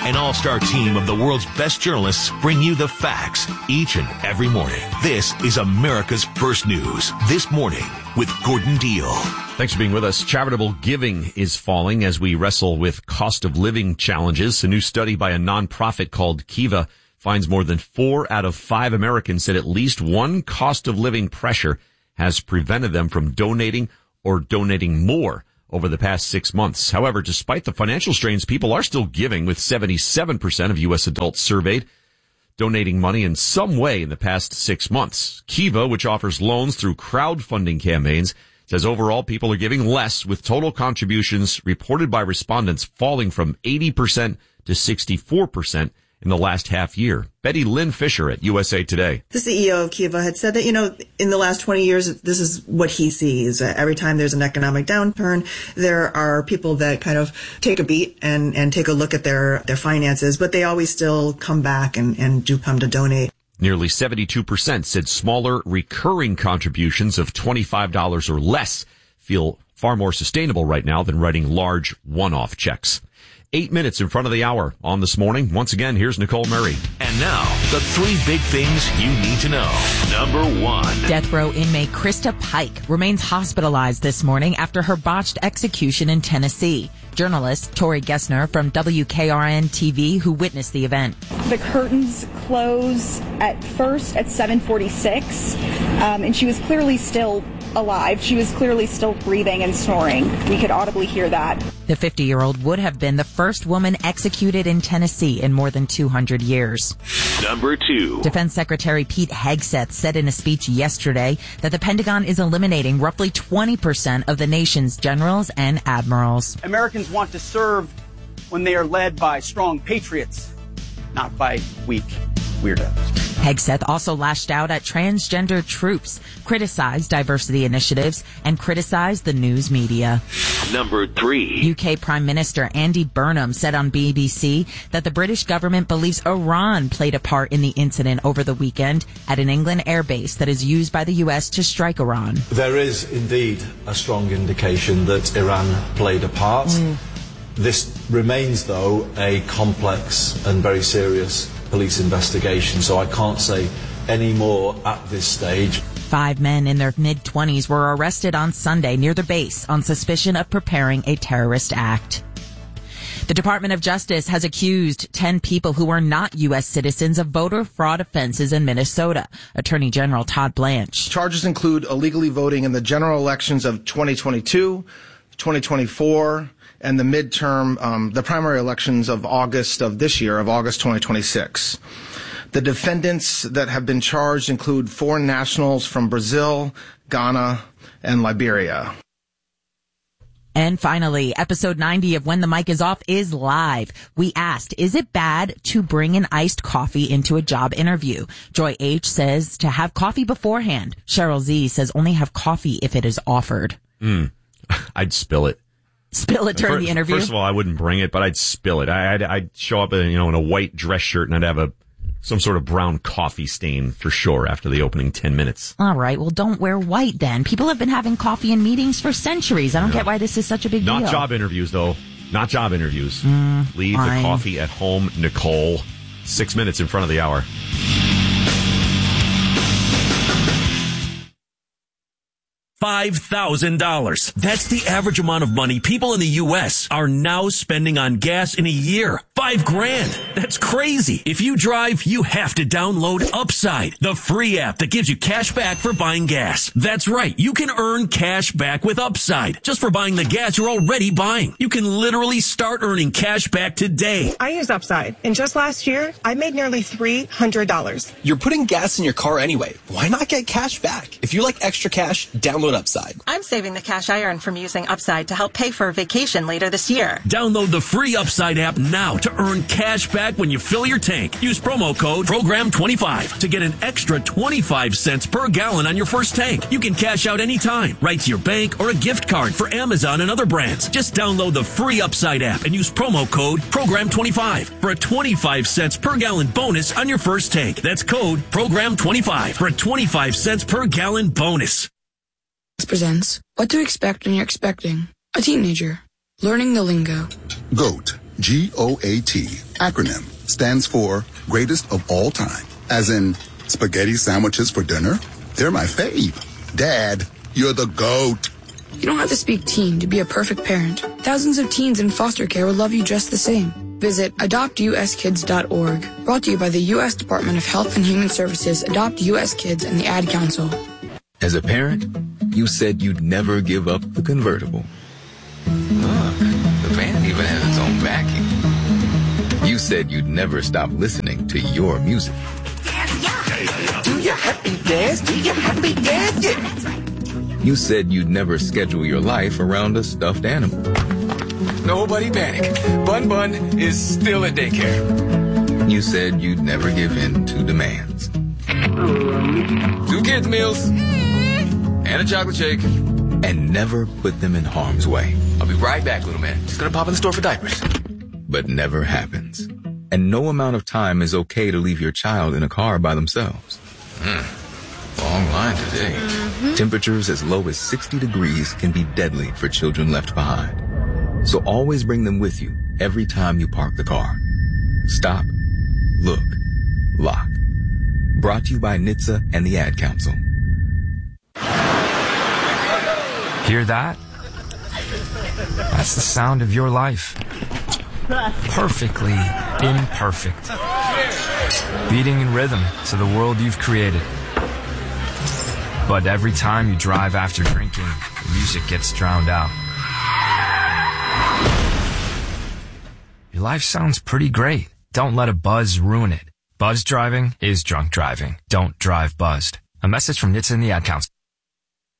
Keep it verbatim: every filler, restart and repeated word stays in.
An all-star team of the world's best journalists bring you the facts each and every morning. This is America's First News This Morning with Gordon Deal. Thanks for being with us. Charitable giving is falling as we wrestle with cost of living challenges. A new study by a nonprofit called Kiva finds more than four out of five Americans said at least one cost of living pressure has prevented them from donating or donating more over the past six months. However, despite the financial strains, people are still giving, with seventy-seven percent of U S adults surveyed donating money in some way in the past six months. Kiva, which offers loans through crowdfunding campaigns, says overall people are giving less, with total contributions reported by respondents falling from eighty percent to sixty-four percent in the last half year. Betty Lynn Fisher at U S A Today. The C E O of Kiva had said that, you know, in the last twenty years, this is what he sees. Uh, every time there's an economic downturn, there are people that kind of take a beat and, and take a look at their, their finances, but they always still come back and, and do come to donate. Nearly seventy-two percent said smaller recurring contributions of twenty-five dollars or less feel far more sustainable right now than writing large one-off checks. Eight minutes in front of the hour on This Morning. Once again, here's Nicole Murray. And now, the three big things you need to know. Number one. Death row inmate Krista Pike remains hospitalized this morning after her botched execution in Tennessee. Journalist Tori Gessner from W K R N T V, who witnessed the event. The curtains close at first at seven forty-six, um, and she was clearly still alive. She was clearly still breathing and snoring. We could audibly hear that. The fifty-year-old would have been the first woman executed in Tennessee in more than two hundred years. Number two. Defense Secretary Pete Hegseth said in a speech yesterday that the Pentagon is eliminating roughly twenty percent of the nation's generals and admirals. Americans want to serve when they are led by strong patriots, not by weak weirdos. Hegseth also lashed out at transgender troops, criticized diversity initiatives, and criticized the news media. Number three. U K Prime Minister Andy Burnham said on B B C that the British government believes Iran played a part in the incident over the weekend at an England airbase that is used by the U S to strike Iran. There is indeed a strong indication that Iran played a part. Mm. This remains, though, a complex and very serious police investigation, so I can't say any more at this stage. Five men in their mid-twenties were arrested on Sunday near the base on suspicion of preparing a terrorist act. The Department of Justice has accused ten people who are not U S citizens of voter fraud offenses in Minnesota. Attorney General Todd Blanche. Charges include illegally voting in the general elections of twenty twenty-two, twenty twenty-four, and the midterm, um, the primary elections of August of this year, of August twenty twenty-six. The defendants that have been charged include foreign nationals from Brazil, Ghana, and Liberia. And finally, episode ninety of When the Mic is Off is live. We asked, is it bad to bring an iced coffee into a job interview? Joy H says to have coffee beforehand. Cheryl Z says only have coffee if it is offered. Mm. I'd spill it. Spill it during first, the interview? First of all, I wouldn't bring it, but I'd spill it. I'd, I'd show up in, you know, in a white dress shirt, and I'd have a some sort of brown coffee stain for sure after the opening ten minutes. All right. Well, don't wear white then. People have been having coffee in meetings for centuries. I don't yeah. get why this is such a big Not deal. Not job interviews, though. Not job interviews. Mm, Leave fine. the coffee at home, Nicole. Six minutes in front of the hour. five thousand dollars. That's the average amount of money people in the U S are now spending on gas in a year. Five grand. That's crazy. If you drive, you have to download Upside, the free app that gives you cash back for buying gas. That's right. You can earn cash back with Upside just for buying the gas you're already buying. You can literally start earning cash back today. I use Upside, and just last year, I made nearly three hundred dollars. You're putting gas in your car anyway. Why not get cash back? If you like extra cash, download Upside. I'm saving the cash I earn from using Upside to help pay for a vacation later this year. Download the free Upside app now to earn cash back when you fill your tank. Use promo code program twenty-five to get an extra twenty-five cents per gallon on your first tank. You can cash out anytime, right to your bank or a gift card for Amazon and other brands. Just download the free Upside app and use promo code program twenty-five for a twenty-five cents per gallon bonus on your first tank. That's code program twenty-five for a twenty-five cents per gallon bonus. Presents What to Expect When You're Expecting a Teenager. Learning the lingo. GOAT. G O A T, acronym, stands for greatest of all time. As in, spaghetti sandwiches for dinner? They're my fave. Dad, you're the GOAT. You don't have to speak teen to be a perfect parent. Thousands of teens in foster care will love you just the same. Visit adopt u s kids dot org. Brought to you by the U S Department of Health and Human Services, Adopt U S Kids, and the Ad Council. As a parent, you said you'd never give up the convertible. Look, the van even has its own vacuum. You said you'd never stop listening to your music. Do your happy dance, do your happy dance, yeah. That's right. You said you'd never schedule your life around a stuffed animal. Nobody panic. Bun Bun is still at daycare. You said you'd never give in to demands. Two kids' meals and a chocolate shake. And never put them in harm's way. I'll be right back, little man. Just gonna pop in the store for diapers. But never happens. And no amount of time is okay to leave your child in a car by themselves. Hmm. Long line today. Mm-hmm. Temperatures as low as sixty degrees can be deadly for children left behind. So always bring them with you every time you park the car. Stop, look, lock. Brought to you by N H T S A and the Ad Council. Hear that? That's the sound of your life. Perfectly imperfect. Beating in rhythm to the world you've created. But every time you drive after drinking, the music gets drowned out. Your life sounds pretty great. Don't let a buzz ruin it. Buzz driving is drunk driving. Don't drive buzzed. A message from N H T S A and the Ad Council.